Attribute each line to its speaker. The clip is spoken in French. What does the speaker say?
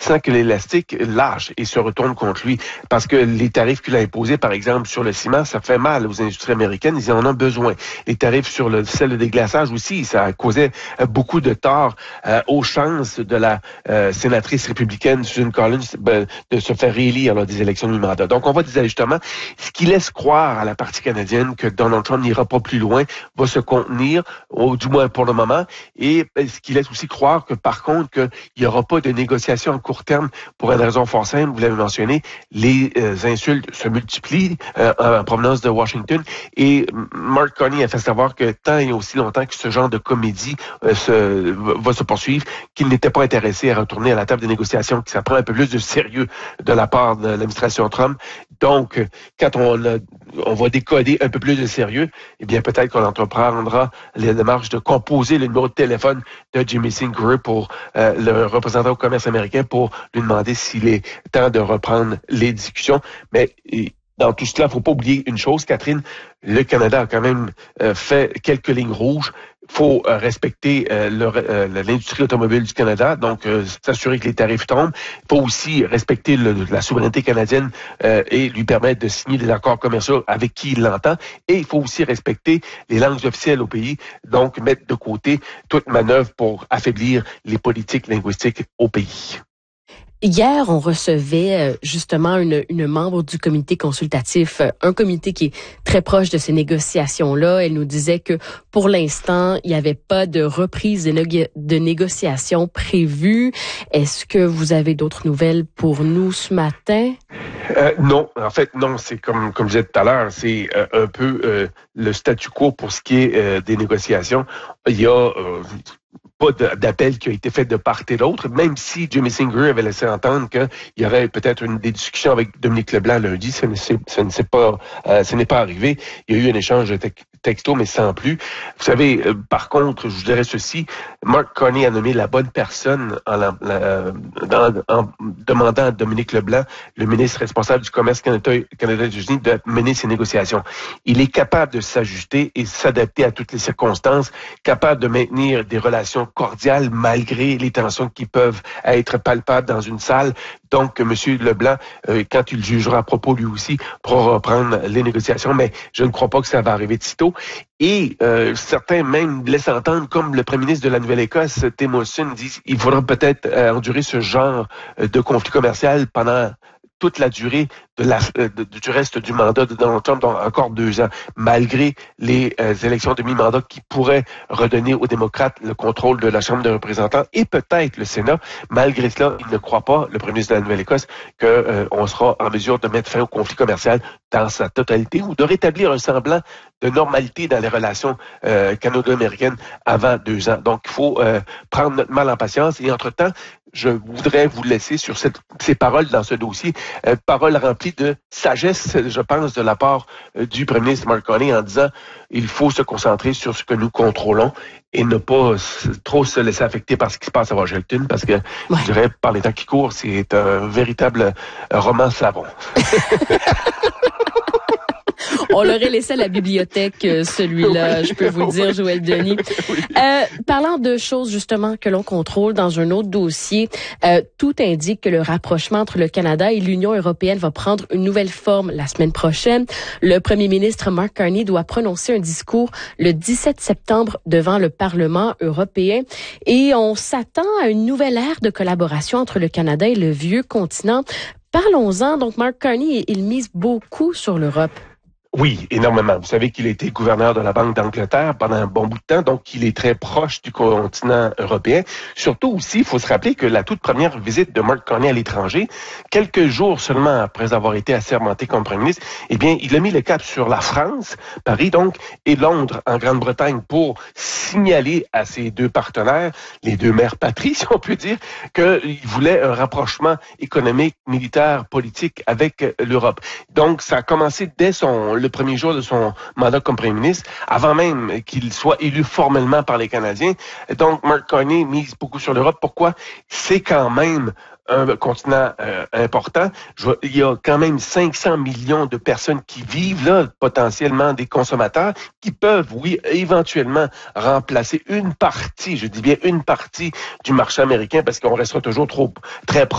Speaker 1: sent que l'élastique lâche et se retourne contre lui. Parce que les tarifs qu'il a imposés, par exemple, sur le ciment, ça fait mal aux industries américaines. Ils en ont besoin. Les tarifs sur le sel de déglaçage aussi, ça causait beaucoup de tort aux chances de la sénatrice républicaine Susan Collins de se faire réélire lors des élections de mi-mandat. Donc, on voit des ajustements, ce qui laisse croire à la partie canadienne que Donald Trump n'ira pas plus loin, va se contenir, du moins pour le moment, et ce qui laisse aussi croire que, par contre, qu'il n'y aura pas de négociations à court terme pour une raison fort simple, vous l'avez mentionné, les insultes se multiplient en provenance de Washington, et Mark Carney a fait savoir que tant et aussi longtemps que ce genre de comédie va se poursuivre, qu'il n'était pas intéressé à retourner à la table des négociations, que ça prend un peu plus de sérieux de la part de l'administration Trump. Donc, quand on va décoder un peu plus de sérieux, eh bien, peut-être qu'on entreprendra les démarches de composer le numéro de téléphone de Jimmy Singer pour le représentant au commerce américain pour lui demander s'il est temps de reprendre les discussions. Mais dans tout cela, il ne faut pas oublier une chose, Catherine, le Canada a quand même fait quelques lignes rouges. Il faut respecter l'industrie automobile du Canada, donc s'assurer que les tarifs tombent. Il faut aussi respecter la souveraineté canadienne et lui permettre de signer des accords commerciaux avec qui il l'entend. Et il faut aussi respecter les langues officielles au pays, donc mettre de côté toute manœuvre pour affaiblir les politiques linguistiques au pays.
Speaker 2: Hier, on recevait justement une membre du comité consultatif, un comité qui est très proche de ces négociations-là. Elle nous disait que pour l'instant, il n'y avait pas de reprise de négociations prévues. Est-ce que vous avez d'autres nouvelles pour nous ce matin?
Speaker 1: Non, en fait, non. C'est comme je disais tout à l'heure, c'est un peu le statu quo pour ce qui est des négociations. Il y a pas d'appel qui a été fait de part et d'autre, même si Jimmy Singer avait laissé entendre qu'il y aurait peut-être des discussions avec Dominique Leblanc lundi, ce n'est pas arrivé. Il y a eu un échange de texto, mais sans plus. Vous savez, par contre, je vous dirais ceci, Mark Carney a nommé la bonne personne en demandant à Dominique Leblanc, le ministre responsable du commerce Canada-États-Unis, de mener ces négociations. Il est capable de s'ajuster et s'adapter à toutes les circonstances, capable de maintenir des relations cordiales malgré les tensions qui peuvent être palpables dans une salle. Donc, M. Leblanc, quand il jugera à propos lui aussi, pourra reprendre les négociations, mais je ne crois pas que ça va arriver de sitôt. Et certains même laissent entendre, comme le premier ministre de la Nouvelle-Écosse, Tim Wilson, dit qu'il faudra peut-être endurer ce genre de conflit commercial pendant toute la durée du reste du mandat de Donald Trump, donc encore 2 ans, malgré les élections de mi-mandat qui pourraient redonner aux démocrates le contrôle de la Chambre des représentants et peut-être le Sénat. Malgré cela, il ne croit pas, le premier ministre de la Nouvelle-Écosse, qu'on sera en mesure de mettre fin au conflit commercial dans sa totalité ou de rétablir un semblant de normalité dans les relations canado-américaines avant 2 ans. Donc, il faut prendre notre mal en patience et entre-temps, je voudrais vous laisser sur ces paroles dans ce dossier, paroles remplies de sagesse, je pense, de la part du premier ministre Mark Carney en disant il faut se concentrer sur ce que nous contrôlons et ne pas trop se laisser affecter par ce qui se passe à Washington, parce que, je dirais, par les temps qui courent, c'est un véritable roman savon.
Speaker 2: On l'aurait laissé à la bibliothèque, celui-là, je peux vous le dire, Joël Denis. Parlant de choses, justement, que l'on contrôle dans un autre dossier, tout indique que le rapprochement entre le Canada et l'Union européenne va prendre une nouvelle forme la semaine prochaine. Le premier ministre Mark Carney doit prononcer un discours le 17 septembre devant le Parlement européen. Et on s'attend à une nouvelle ère de collaboration entre le Canada et le vieux continent. Parlons-en. Donc, Mark Carney, il mise beaucoup sur l'Europe.
Speaker 1: Oui, énormément. Vous savez qu'il a été gouverneur de la Banque d'Angleterre pendant un bon bout de temps, donc il est très proche du continent européen. Surtout aussi, il faut se rappeler que la toute première visite de Mark Carney à l'étranger, quelques jours seulement après avoir été assermenté comme premier ministre, eh bien, il a mis le cap sur la France, Paris donc, et Londres en Grande-Bretagne pour signaler à ses deux partenaires, les deux mères patries, si on peut dire, qu'il voulait un rapprochement économique, militaire, politique avec l'Europe. Donc, ça a commencé dès le premier jour de son mandat comme premier ministre, avant même qu'il soit élu formellement par les Canadiens. Donc, Mark Carney mise beaucoup sur l'Europe. Pourquoi? C'est quand même un continent important. Il y a quand même 500 millions de personnes qui vivent là, potentiellement des consommateurs, qui peuvent, oui, éventuellement remplacer une partie, je dis bien une partie du marché américain, parce qu'on restera toujours très proche